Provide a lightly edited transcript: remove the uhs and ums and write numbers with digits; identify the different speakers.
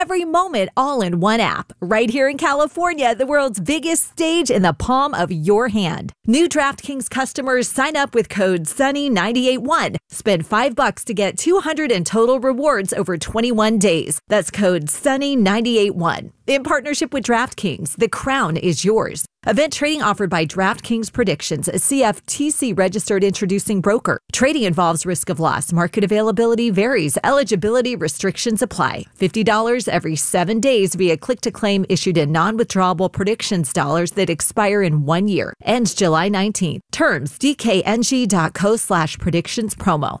Speaker 1: Every moment all in one app. Right here in California, the world's biggest stage in the palm of your hand. New DraftKings customers sign up with code SUNNY981. Spend $5 to get $200 in total rewards over 21 days. That's code SUNNY981. In partnership with DraftKings, the crown is yours. Event trading offered by DraftKings Predictions, a CFTC registered introducing broker. Trading involves risk of loss. Market availability varies. Eligibility restrictions apply. $50 every 7 days via click-to-claim issued in non-withdrawable predictions dollars that expire in 1 year. Ends July 19th. Terms DKNG.co/predictions promo.